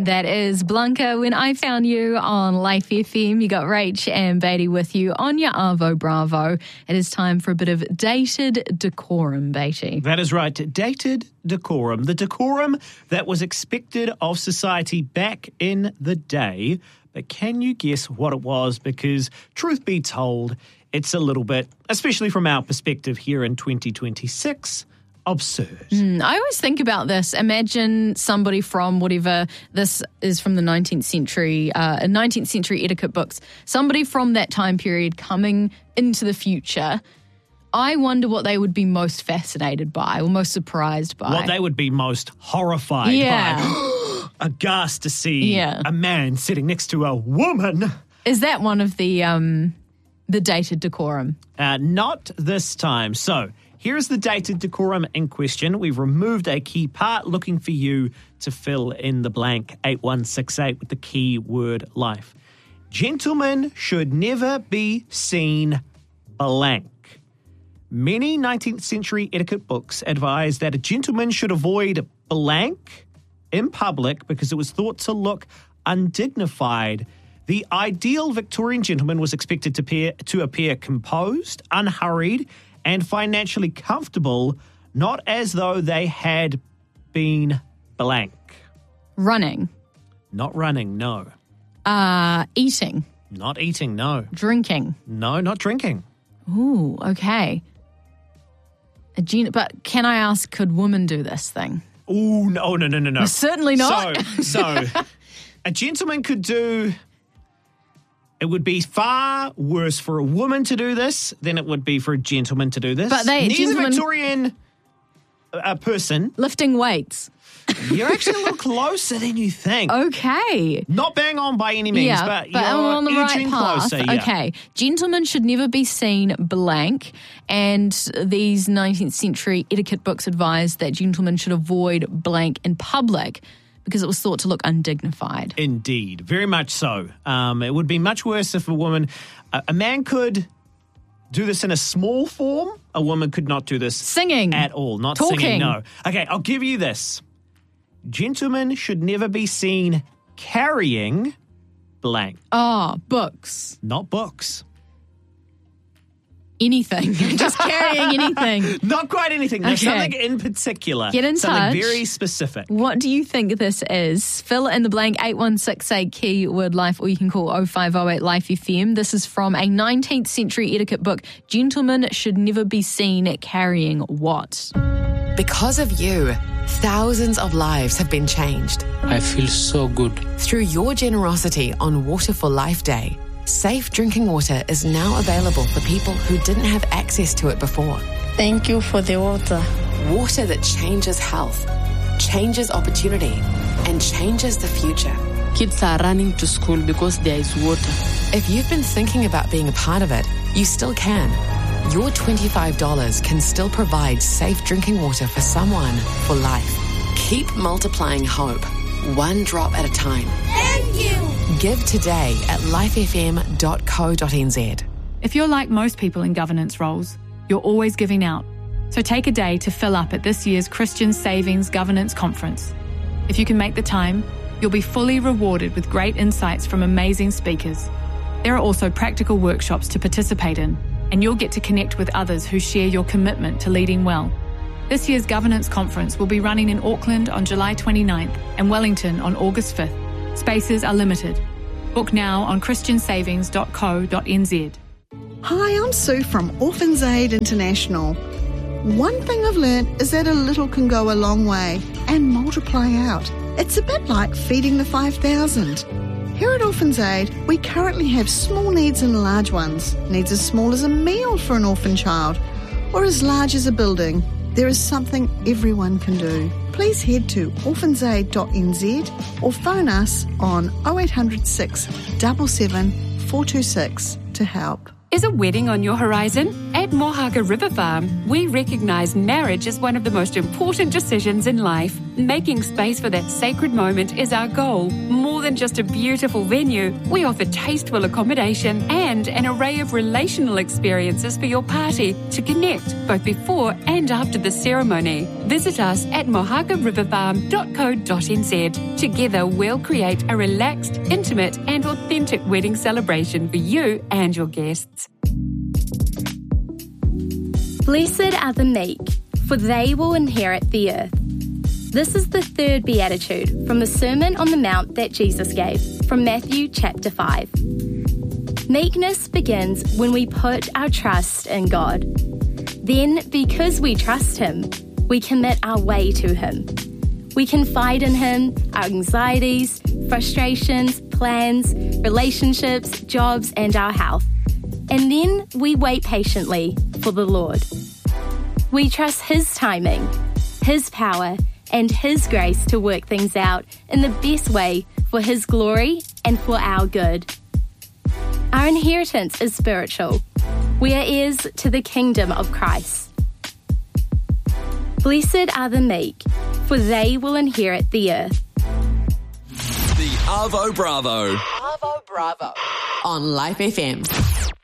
That is Blanca, When I Found You on Life FM. You got Rach and Beatty with you on your Arvo Bravo. It is time for a bit of dated decorum, Beatty. That is right. Dated decorum. The decorum that was expected of society back in the day. But can you guess what it was? Because truth be told, it's a little bit, especially from our perspective here in 2026, absurd. I always think about this. Imagine somebody from whatever, this is from the 19th century etiquette books, somebody from that time period coming into the future. I wonder what they would be most fascinated by or most surprised by. What they would be most horrified by. Aghast to see a man sitting next to a woman. Is that one of the dated decorum? Not this time. So, here's the dated decorum in question. We've removed a key part, looking for you to fill in the blank 8168 with the key word life. Gentlemen should never be seen blank. Many 19th century etiquette books advise that a gentleman should avoid blank in public because it was thought to look undignified. The ideal Victorian gentleman was expected to appear composed, unhurried, and financially comfortable, not as though they had been blank. Running. Not running, no. Eating. Not eating, no. Drinking. No, not drinking. Ooh, okay. But can I ask, could women do this thing? Ooh, no. Certainly not. So a gentleman could do... It would be far worse for a woman to do this than it would be for a gentleman to do this. But neither Victorian person. Lifting weights. You're actually a little closer than you think. Okay. Not bang on by any means, but you're on the edging right path. closer. Yeah. Okay. Gentlemen should never be seen blank, and these 19th century etiquette books advise that gentlemen should avoid blank in public, because it was thought to look undignified. Indeed. Very much so. It would be much worse if a man could do this in a small form. A woman could not do this singing at all. Not talking. Singing, no. Okay, I'll give you this. Gentlemen should never be seen carrying blank. Books. Not books. Anything. Just carrying anything. Not quite anything. There's something in particular. Get in touch. Something very specific. What do you think this is? Fill in the blank 8168 keyword life, or you can call 0508 Life FM. This is from a 19th century etiquette book. Gentlemen should never be seen carrying what? Because of you, thousands of lives have been changed. I feel so good. Through your generosity on Water for Life Day, safe drinking water is now available for people who didn't have access to it before. Thank you for the water. Water that changes health, changes opportunity, and changes the future. Kids are running to school because there is water. If you've been thinking about being a part of it, you still can. Your $25 can still provide safe drinking water for someone for life. Keep multiplying hope, one drop at a time. Thank you! Give today at lifefm.co.nz. If you're like most people in governance roles, you're always giving out. So take a day to fill up at this year's Christian Savings Governance Conference. If you can make the time, you'll be fully rewarded with great insights from amazing speakers. There are also practical workshops to participate in, and you'll get to connect with others who share your commitment to leading well. This year's Governance Conference will be running in Auckland on July 29th and Wellington on August 5th. Spaces are limited. Book now on christiansavings.co.nz. Hi, I'm Sue from Orphans Aid International. One thing I've learned is that a little can go a long way and multiply out. It's a bit like feeding the 5,000. Here at Orphans Aid, we currently have small needs and large ones. Needs as small as a meal for an orphan child, or as large as a building. There is something everyone can do. Please head to orphansaid.nz or phone us on 0800 677 426 to help. Is a wedding on your horizon? At Mohaka River Farm, we recognise marriage as one of the most important decisions in life. Making space for that sacred moment is our goal. More than just a beautiful venue, we offer tasteful accommodation and an array of relational experiences for your party to connect both before and after the ceremony. Visit us at mohakariverfarm.co.nz. Together, we'll create a relaxed, intimate and authentic wedding celebration for you and your guests. Blessed are the meek, for they will inherit the earth. This is the third beatitude from the Sermon on the Mount that Jesus gave, from Matthew chapter 5. Meekness begins when we put our trust in God. Then, because we trust Him, we commit our way to Him. We confide in Him our anxieties, frustrations, plans, relationships, jobs, and our health. And then we wait patiently for the Lord. We trust His timing, His power, and His grace to work things out in the best way for His glory and for our good. Our inheritance is spiritual. We are heirs to the kingdom of Christ. Blessed are the meek, for they will inherit the earth. The Arvo Bravo. Arvo Bravo. On Life FM.